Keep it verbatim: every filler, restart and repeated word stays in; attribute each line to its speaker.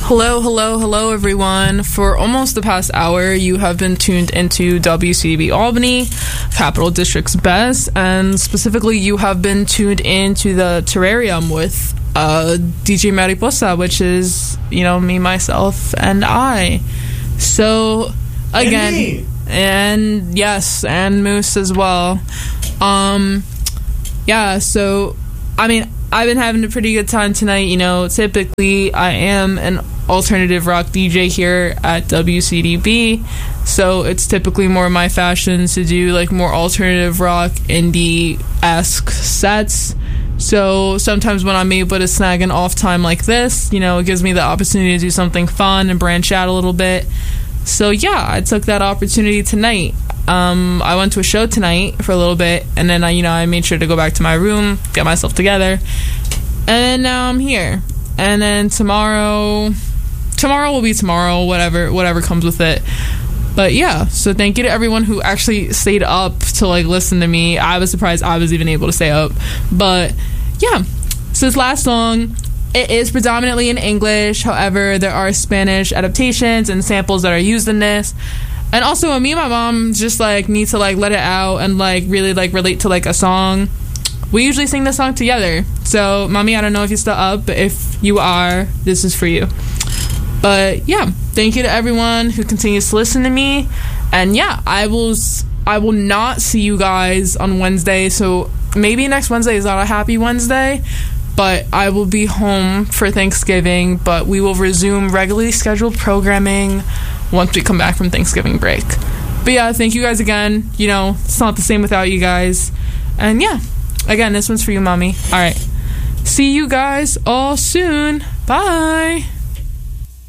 Speaker 1: Hello, hello, hello, everyone. For almost the past hour, you have been tuned into W C D B Albany, Capital District's best, and specifically, you have been tuned into the Terrarium with uh, D J Mariposa, which is, you know, me, myself, and I. So, again,
Speaker 2: and,
Speaker 1: and yes, and Moose as well. Um, yeah, so, I mean, I've been having a pretty good time tonight. You know, typically I am an alternative rock D J here at W C D B, so it's typically more my fashion to do like more alternative rock, indie-esque sets. So sometimes when I'm able to snag an off time like this, you know, it gives me the opportunity to do something fun and branch out a little bit. So yeah, I took that opportunity tonight. Um, I went to a show tonight for a little bit, and then I, you know, I made sure to go back to my room, get myself together, and now I'm here. And then tomorrow, tomorrow will be tomorrow, whatever, whatever comes with it. But yeah, so thank you to everyone who actually stayed up to like listen to me. I was surprised I was even able to stay up. But yeah, so this last song, it is predominantly in English. However, there are Spanish adaptations and samples that are used in this. And also, when me and my mom just like need to like let it out and like really like relate to like a song, we usually sing this song together. So, mommy, I don't know if you're still up, but if you are, this is for you. But yeah, thank you to everyone who continues to listen to me. And yeah, I will I will not see you guys on Wednesday. So maybe next Wednesday is not a happy Wednesday, but I will be home for Thanksgiving. But we will resume regularly scheduled programming once we come back from Thanksgiving break. But yeah, thank you guys again. You know, it's not the same without you guys. And yeah, again, this one's for you, mommy. All right. See you guys all soon. Bye.